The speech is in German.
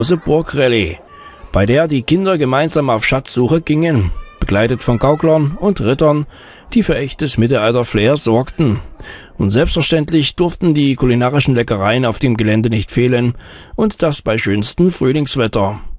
Burgrallye, bei der die Kinder gemeinsam auf Schatzsuche gingen, begleitet von Gauklern und Rittern, die für echtes Mittelalter-Flair sorgten. Und selbstverständlich durften die kulinarischen Leckereien auf dem Gelände nicht fehlen, und das bei schönstem Frühlingswetter.